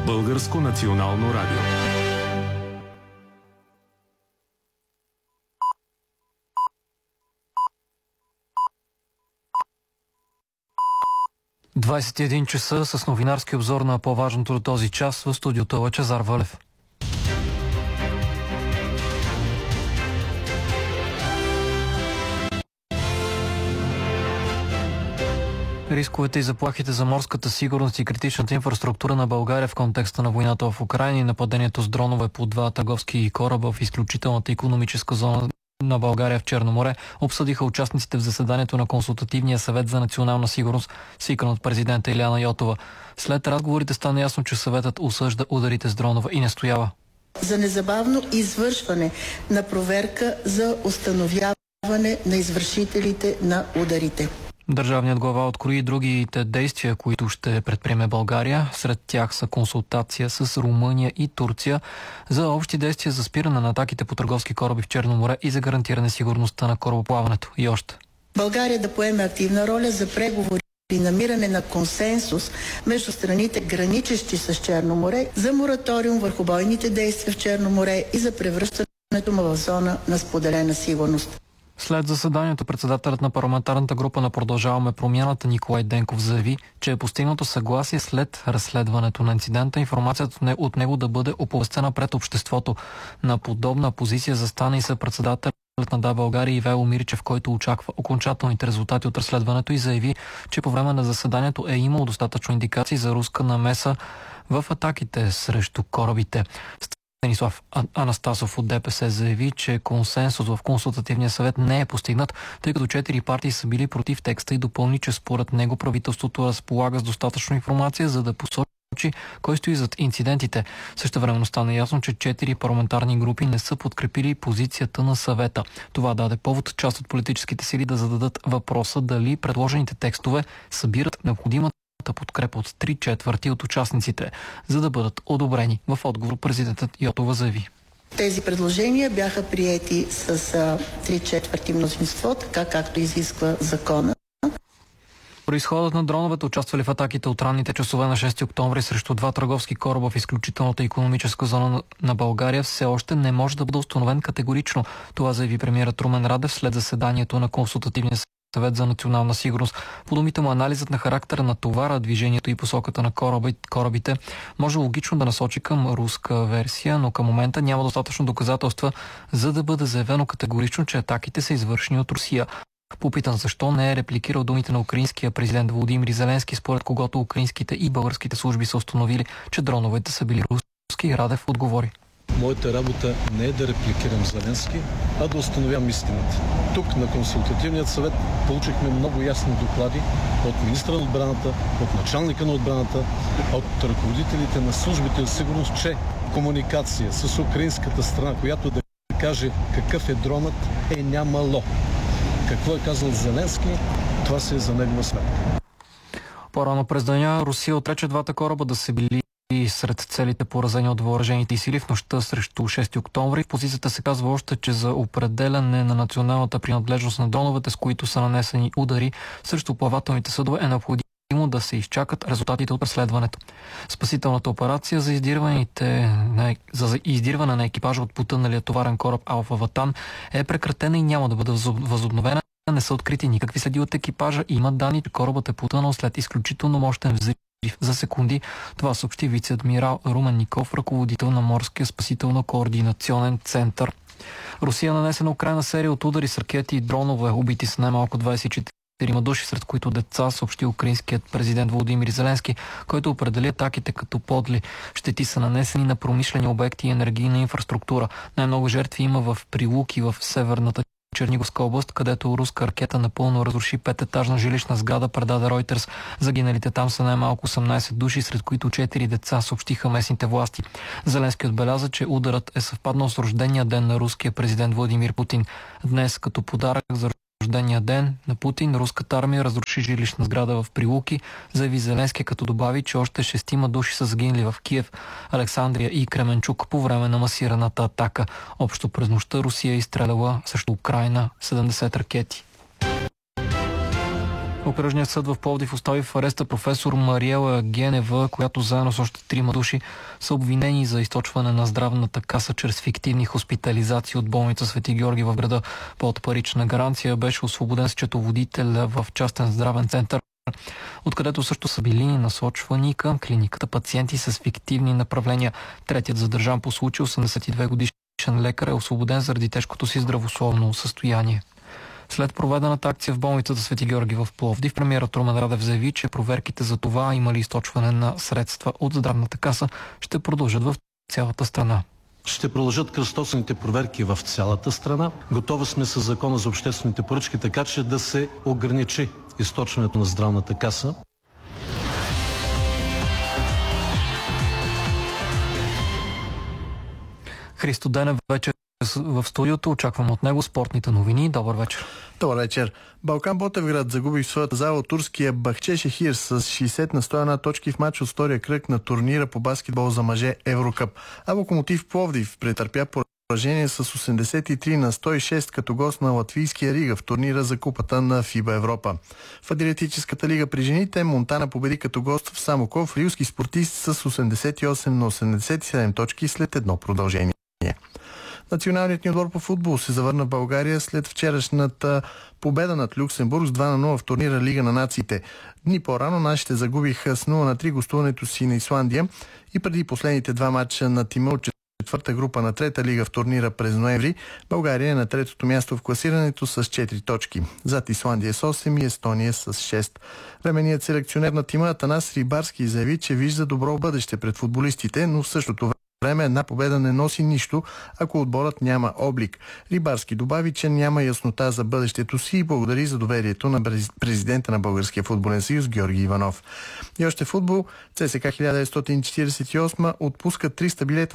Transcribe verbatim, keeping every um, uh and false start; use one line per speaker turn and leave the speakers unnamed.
Българско национално радио.
двадесет и един часа с новинарски обзор на по-важното до този час в студиото Лъчезар Вълев. Рисковете и заплахите за морската сигурност и критичната инфраструктура на България в контекста на войната в Украйна и нападението с дронове по два търговски кораба в изключителната икономическа зона на България в Черно море обсъдиха участниците в заседанието на Консултативния съвет за национална сигурност, свикан от президента Илияна Йотова. След разговорите стана ясно, че съветът осъжда ударите с дронове и настоява
за незабавно извършване на проверка за установяване на извършителите на ударите.
Държавният глава открои другите действия, които ще предприеме България. Сред тях са консултация с Румъния и Турция за общи действия за спиране на атаките по търговски кораби в Черно море и за гарантиране сигурността на корабоплаването. И още.
България да поеме активна роля за преговори и намиране на консенсус между страните, граничещи с Черно море, за мораториум върху бойните действия в Черно море и за превръщането му в зона на споделена сигурност.
След заседанието председателят на парламентарната група на Продължаваме промяната Николай Денков заяви, че е постигнато съгласие след разследването на инцидента информацията от него да бъде оповестена пред обществото. На подобна позиция застана и съпредседателят на Да, България Ивайло Мирчев, който очаква окончателните резултати от разследването и заяви, че по време на заседанието е имало достатъчно индикации за руска намеса в атаките срещу корабите. Станислав Анастасов от ДПС заяви, че консенсус в Консултативния съвет не е постигнат, тъй като четири партии са били против текста и допълни, че според него правителството разполага с достатъчно информация, за да посочи кой стои зад инцидентите. Същевременно стана ясно, че четири парламентарни групи не са подкрепили позицията на съвета. Това даде повод част от политическите сили да зададат въпроса дали предложените текстове събират необходимата подкрепа от три четвърти от участниците, за да бъдат одобрени. В отговор президентът Йотова заяви:
тези предложения бяха приети с три четвърти мнозинство, така както изисква закона.
Произходът на дроновете, участвали в атаките от ранните часове на шести октомври срещу два търговски кораба в изключителната икономическа зона на България, все още не може да бъде установен категорично. Това заяви премиерът Румен Радев след заседанието на Консултативния съвет за национална сигурност. По думите му, анализът на характера на товара, движението и посоката на кораби, корабите може логично да насочи към руска версия, но към момента няма достатъчно доказателства, за да бъде заявено категорично, че атаките са извършени от Русия. Попитан защо не е репликирал думите на украинския президент Володимир Зеленски, според когото украинските и българските служби са установили, че дроновете са били руски, Радев отговори:
моята работа не е да репликирам Зеленски, а да установявам истината. Тук на Консултативният съвет получихме много ясни доклади от министра на отбраната, от началника на отбраната, от ръководителите на службите за сигурност, че комуникация с украинската страна, която да каже какъв е дронът, е нямало. Какво е казал Зеленски, това се е за негова сметка.
По-рано през деня Русия отрече двата кораба да се били и сред целите поразени от въоръжените сили в нощта срещу шести октомври. В позицията се казва още, че за определяне на националната принадлежност на дроновете, с които са нанесени удари срещу плавателните съдове, е необходимо да се изчакат резултатите от разследването. Спасителната операция за, за издирване на екипажа от потъналия товарен кораб Алфа Ватан е прекратена и няма да бъде възобновена. Не са открити никакви следи от екипажа. Има данни, че корабът е потънал след изключително мощен взрив за секунди. Това съобщи вице-адмирал Румен Ников, ръководител на Морския спасително-координационен център. Русия нанесе на Украйна серия от удари с ракети и дронове. Убити са най-малко двадесет и четири души, сред които деца, съобщи украинският президент Володимир Зеленски, който определи атаките като подли. Щети са нанесени на промишлени обекти и енергийна инфраструктура. Най-много жертви има в Прилуки в северната Черниговска област, където руска ракета напълно разруши пететажна жилищна сграда, предаде Ройтерс. Загиналите там са най-малко осемнадесет души, сред които четири деца, съобщиха местните власти. Зеленски отбеляза, че ударът е съвпаднал с рождения ден на руския президент Владимир Путин. Днес, като подарък за рождения ден на Путин, руската армия разруши жилищна сграда в Прилуки, заяви Зеленски, като добави, че още шестима души са загинали в Киев, Александрия и Кременчук по време на масираната атака. Общо през нощта Русия изстреляла срещу Украйна седемдесет ракети. Окръжният съд в Пловдив остави в ареста професор Мариела Генева, която заедно с още трима души са обвинени за източване на здравната каса чрез фиктивни хоспитализации от болница Свети Георги в града. Под парична гаранция беше освободен счетоводител в частен здравен център, откъдето също са били насочвани към клиниката пациенти с фиктивни направления. Третият задържан по случай, осемдесет и две годишен лекар, е освободен заради тежкото си здравословно състояние. След проведената акция в болницата Свети Георги в Пловдив, премиерът Румен Радев заяви, че проверките за това има ли източване на средства от здравната каса ще продължат в цялата страна.
Ще продължат кръстосаните проверки в цялата страна. Готови сме с закона за обществените поръчки, така че да се ограничи източването на здравната каса.
Христо Денев вече в студиото. Очаквам от него спортните новини. Добър вечер.
Добър вечер. Балкан Ботевград загуби в своята зала турския Бахчешехир с шейсет на сто и една точки в матч от втория кръг на турнира по баскетбол за мъже Еврокъп. А Локомотив Пловдив претърпя поражение с осемдесет и три на сто и шест като гост на латвийския Рига в турнира за купата на ФИБА Европа. В Адриатическата лига при жените Монтана победи като гост в Самоков рилски спортист с осемдесет и осем на осемдесет и седем точки след едно продължение. Националният ни отбор по футбол се завърна в България след вчерашната победа над Люксембург с два на нула в турнира Лига на нациите. Дни по-рано нашите загубиха с нула на три гостуването си на Исландия и преди последните два матча на тима от четвърта група на трета лига в турнира през ноември, България е на третото място в класирането с четири точки. Зад Исландия с осем и Естония с шест. Временният селекционер на тима Атанас Рибарски заяви, че вижда добро бъдеще пред футболистите, но в същото време една победа не носи нищо, ако отборът няма облик. Рибарски добави, че няма яснота за бъдещето си и благодари за доверието на президента на Българския футболен съюз Георги Иванов. И още футбол. ЦСКА хиляда деветстотин четиридесет и осма отпуска триста билета